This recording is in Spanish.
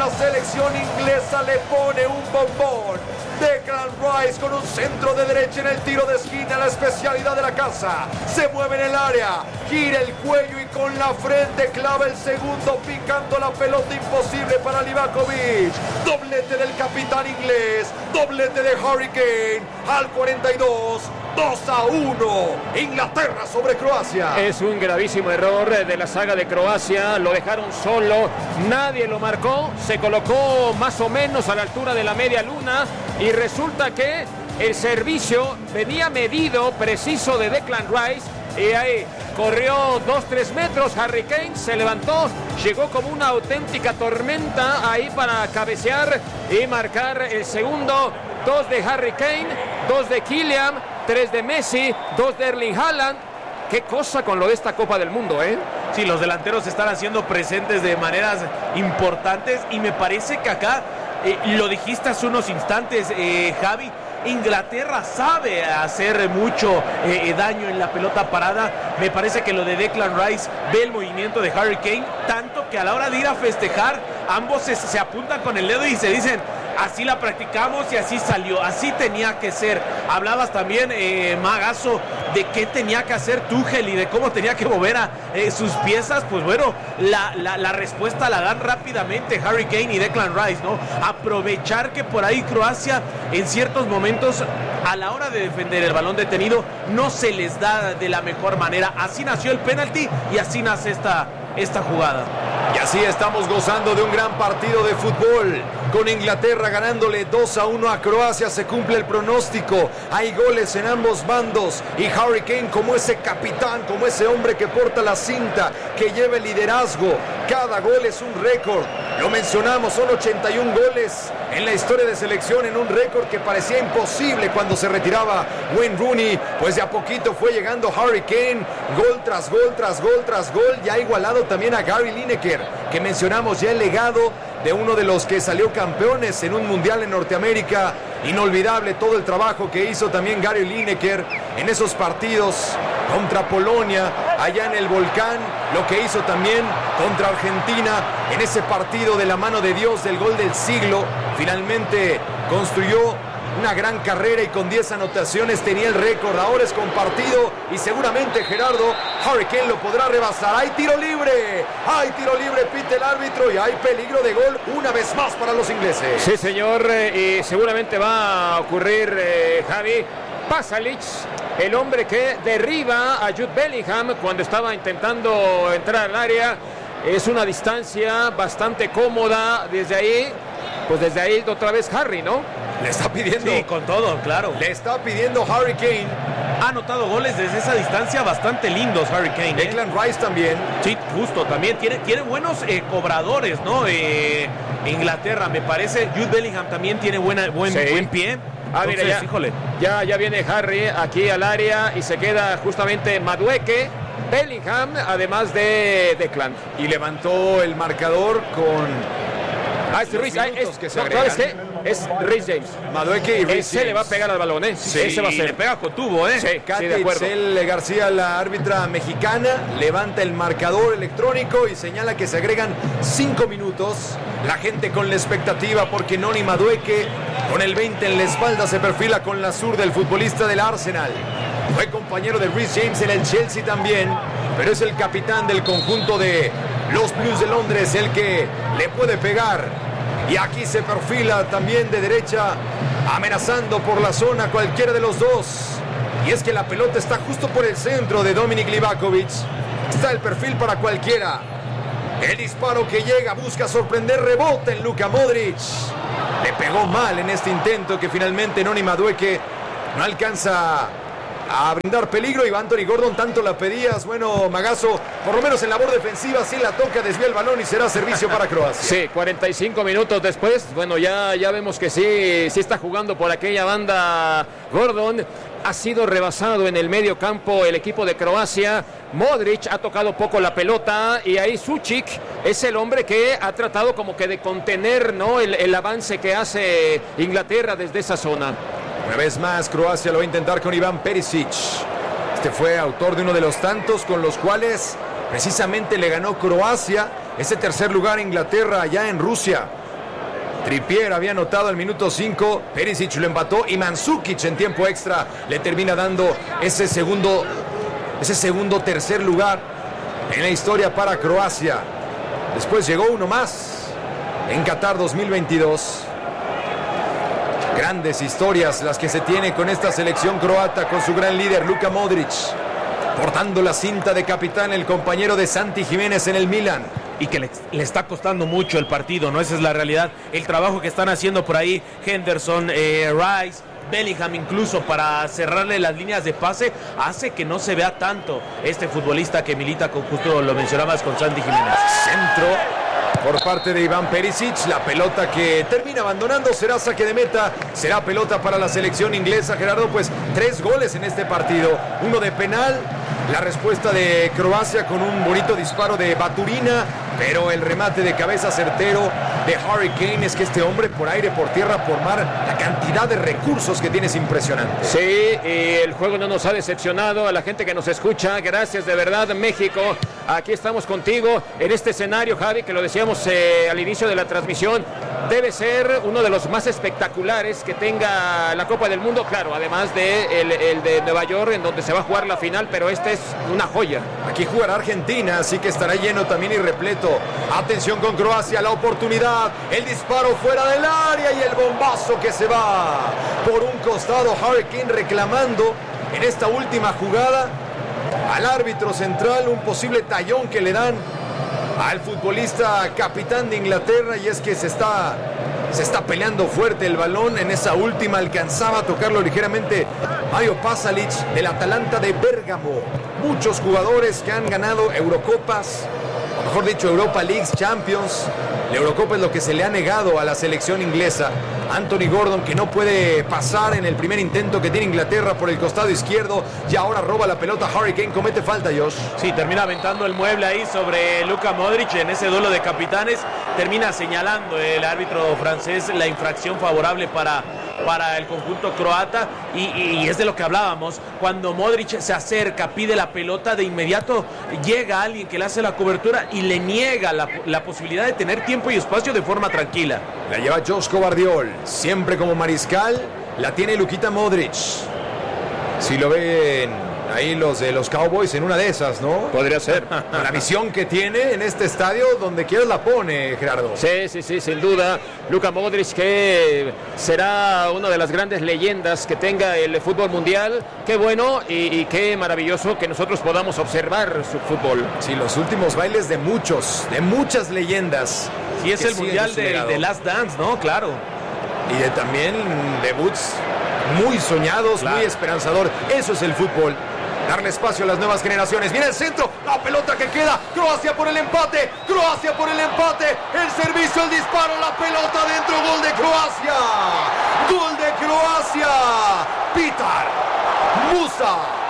la selección inglesa le pone un bombón. Declan Rice con un centro de derecha en el tiro de esquina, la especialidad de la casa. Se mueve en el área, gira el cuello y con la frente clava el segundo, picando la pelota imposible para Livakovic. Doblete del capitán inglés, doblete de Harry Kane al 42. 2-1, Inglaterra sobre Croacia. Es un gravísimo error de la saga de Croacia, lo dejaron solo, nadie lo marcó, se colocó más o menos a la altura de la media luna y resulta que el servicio venía medido, preciso de Declan Rice y ahí corrió 2-3 metros, Harry Kane se levantó, llegó como una auténtica tormenta ahí para cabecear y marcar el segundo. 2 de Harry Kane, 2 de Kylian, 3 de Messi, 2 de Erling Haaland. Qué cosa con lo de esta Copa del Mundo, ¿eh? Sí, los delanteros se están haciendo presentes de maneras importantes y me parece que acá, lo dijiste hace unos instantes, Javi, Inglaterra sabe hacer mucho daño en la pelota parada. Me parece que lo de Declan Rice ve el movimiento de Harry Kane, tanto que a la hora de ir a festejar, ambos se apuntan con el dedo y se dicen: así la practicamos y así salió, así tenía que ser. Hablabas también, Magazo, de qué tenía que hacer Tuchel y de cómo tenía que mover a sus piezas. Pues bueno, la respuesta la dan rápidamente Harry Kane y Declan Rice, ¿no? Aprovechar que por ahí Croacia en ciertos momentos a la hora de defender el balón detenido no se les da de la mejor manera. Así nació el penalti y así nace esta jugada. Y así estamos gozando de un gran partido de fútbol. Con Inglaterra ganándole 2-1 a Croacia, se cumple el pronóstico. Hay goles en ambos bandos. Y Harry Kane como ese capitán, como ese hombre que porta la cinta, que lleva el liderazgo. Cada gol es un récord. Lo mencionamos, son 81 goles en la historia de selección, en un récord que parecía imposible cuando se retiraba Wayne Rooney. Pues de a poquito fue llegando Harry Kane, gol tras gol, tras gol, tras gol. Ya ha igualado también a Gary Lineker, que mencionamos ya el legado de uno de los que salió campeones en un mundial en Norteamérica. Inolvidable todo el trabajo que hizo también Gary Lineker en esos partidos contra Polonia, allá en el Volcán, lo que hizo también contra Argentina en ese partido de la mano de Dios del gol del siglo. Finalmente construyó una gran carrera y con 10 anotaciones tenía el récord. Ahora es compartido y seguramente Gerardo, Harry Kane lo podrá rebasar. ¡Hay tiro libre! ¡Hay tiro libre! Pite el árbitro y hay peligro de gol una vez más para los ingleses. Sí, señor, y seguramente va a ocurrir, Javi. Pasalic, el hombre que derriba a Jude Bellingham cuando estaba intentando entrar al área. Es una distancia bastante cómoda desde ahí. Pues desde ahí otra vez Harry, ¿no? Le está pidiendo. Sí, con todo, claro. Le está pidiendo Harry Kane. Ha anotado goles desde esa distancia bastante lindos Harry Kane. Declan Rice también. Sí, justo, también tiene buenos cobradores, ¿no? Inglaterra, me parece. Jude Bellingham también tiene buen pie. Entonces, mira, híjole. Ya viene Harry aquí al área y se queda justamente Madueke, Bellingham, además de Declan. Y levantó el marcador con... es Reece James. Madueke y Reece Ese le va a pegar al balón, ¿eh? Sí, ese va a ser. le pega con tubo, ¿eh? Sí, Katy de acuerdo. Itzel García, la árbitra mexicana, levanta el marcador electrónico y señala que se agregan 5 minutos. La gente con la expectativa porque Noni Madueke, con el 20 en la espalda, se perfila con la zurda del futbolista del Arsenal. Fue compañero de Reece James en el Chelsea también, pero es el capitán del conjunto de los Blues de Londres el que le puede pegar. Y aquí se perfila también de derecha, amenazando por la zona cualquiera de los dos. Y es que la pelota está justo por el centro de Dominic Livakovic. Está el perfil para cualquiera. El disparo que llega busca sorprender, rebota en Luka Modric. Le pegó mal en este intento que finalmente Noni Madueke no alcanza a brindar peligro. Y Anthony Gordon, tanto la pedías. Bueno, Magazo, por lo menos en labor defensiva sí la toca, desvía el balón y será servicio para Croacia. Sí, 45 minutos después, bueno, ya vemos que sí está jugando por aquella banda Gordon. Ha sido rebasado en el medio campo el equipo de Croacia. Modric ha tocado poco la pelota y ahí Sučić es el hombre que ha tratado como que de contener, ¿no?, el avance que hace Inglaterra desde esa zona. Una vez más Croacia lo va a intentar con Iván Perisic. Este fue autor de uno de los tantos con los cuales precisamente le ganó Croacia ese tercer lugar a Inglaterra allá en Rusia. Trippier había anotado al minuto 5, Perisic lo empató y Mandzukic en tiempo extra le termina dando ese segundo tercer lugar en la historia para Croacia. Después llegó uno más en Qatar 2022. Grandes historias las que se tiene con esta selección croata, con su gran líder Luka Modric, portando la cinta de capitán, el compañero de Santi Jiménez en el Milan. Y que le está costando mucho el partido, ¿no? Esa es la realidad. El trabajo que están haciendo por ahí Henderson, Rice, Bellingham incluso, para cerrarle las líneas de pase, hace que no se vea tanto este futbolista que milita, con, justo lo mencionabas, con Santi Jiménez. Centro por parte de Iván Perisic, la pelota que termina abandonando, será saque de meta, será pelota para la selección inglesa. Gerardo, pues 3 goles en este partido, uno de penal, la respuesta de Croacia con un bonito disparo de Baturina, pero el remate de cabeza certero de Harry Kane. Es que este hombre, por aire, por tierra, por mar, la cantidad de recursos que tiene es impresionante. Sí, y el juego no nos ha decepcionado. A la gente que nos escucha, gracias de verdad, México. Aquí estamos contigo en este escenario, Javi, que lo decíamos al inicio de la transmisión. Debe ser uno de los más espectaculares que tenga la Copa del Mundo, claro, además de el de Nueva York, en donde se va a jugar la final, pero este es una joya. Aquí jugará Argentina, así que estará lleno también y repleto. Atención con Croacia, la oportunidad, el disparo fuera del área y el bombazo que se va por un costado. Harry Kane reclamando en esta última jugada al árbitro central un posible tallón que le dan al futbolista capitán de Inglaterra, y es que se está peleando fuerte el balón. En esa última alcanzaba a tocarlo ligeramente Mario Pasalic del Atalanta de Bérgamo. Muchos jugadores que han ganado Eurocopas, o mejor dicho Europa Leagues, Champions. La Eurocopa es lo que se le ha negado a la selección inglesa. Anthony Gordon, que no puede pasar en el primer intento que tiene Inglaterra por el costado izquierdo, y ahora roba la pelota Harry Kane, comete falta, Josh. Sí, termina aventando el mueble ahí sobre Luka Modric en ese duelo de capitanes. Termina señalando el árbitro francés la infracción favorable para el conjunto croata, y es de lo que hablábamos. Cuando Modric se acerca, pide la pelota, de inmediato llega alguien que le hace la cobertura y le niega la posibilidad de tener tiempo y espacio de forma tranquila. La lleva Joško Vardiol, siempre como mariscal, la tiene Lukita Modric. Si lo ven ahí los de los Cowboys, en una de esas, ¿no? Podría ser. Con la visión que tiene en este estadio, donde quieras la pone, Gerardo. Sí, sin duda. Luka Modric, que será una de las grandes leyendas que tenga el fútbol mundial. Qué bueno y qué maravilloso que nosotros podamos observar su fútbol. Sí, los últimos bailes de muchas leyendas. Sí, es el mundial de Last Dance, ¿no? Claro. Y de también debuts muy soñados, claro, muy esperanzador. Eso es el fútbol. Darle espacio a las nuevas generaciones. Viene el centro, la pelota que queda. Croacia por el empate. Croacia por el empate. El servicio, el disparo, la pelota dentro. Gol de Croacia. Gol de Croacia. Petar Musa.